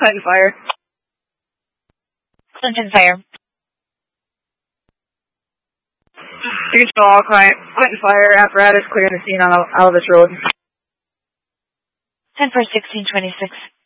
Clinton Fire. Clinton Fire. Control all Clinton Fire apparatus clearing the scene on Elvis Road. 10-4-16-26.